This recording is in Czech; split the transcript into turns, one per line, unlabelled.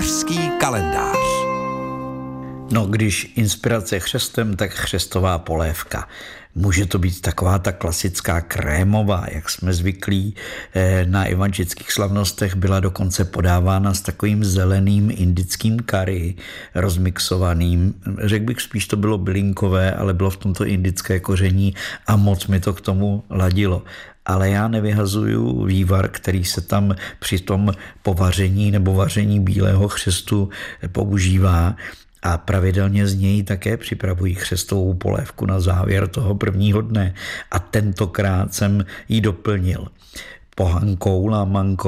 Vinařský kalendář.
No, když inspirace chřestem, tak chřestová polévka. Může to být taková ta klasická krémová, jak jsme zvyklí. Na evanželických slavnostech byla dokonce podávána s takovým zeleným indickým kari, rozmixovaným. Řekl bych, spíš to bylo bylinkové, ale bylo v tomto indické koření a moc mi to k tomu ladilo. Ale já nevyhazuju vývar, který se tam při tom povaření nebo vaření bílého chřestu používá. A pravidelně z něj také připravují chřestovou polévku na závěr toho prvního dne. A tentokrát jsem ji doplnil pohankou, lámankou